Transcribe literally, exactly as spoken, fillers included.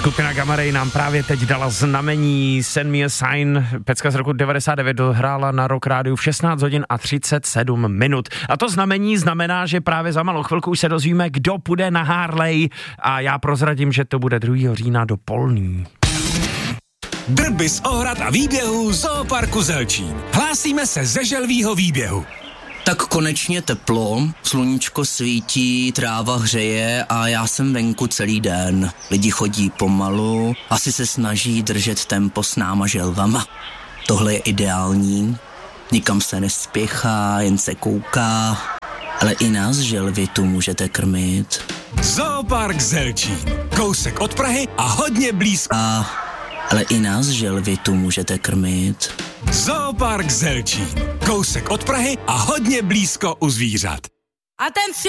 Skupina Gamma Ray nám právě teď dala znamení Send Me a Sign. Pecka z roku devadesát devět dohrála na Rock Rádiu v šestnáct hodin a třicet sedm minut. A to znamení znamená, že právě za malou chvilku už se dozvíme, kdo půjde na Harley. A já prozradím, že to bude druhého října do Polný. Drby z Ohrad a výběhů Zooparku Zelčín. Hlásíme se ze želvýho výběhu. Tak konečně teplo, sluníčko svítí, tráva hřeje a já jsem venku celý den. Lidi chodí pomalu, asi se snaží držet tempo s náma želvama. Tohle je ideální, nikam se nespěchá, jen se kouká, ale i nás želvy tu můžete krmit. Zoopark Zelčín, kousek od Prahy a hodně blízko. A, ale i nás želvy tu můžete krmit. Zoopark Zelčín, kousek od Prahy a hodně blízko u zvířat. Atenci!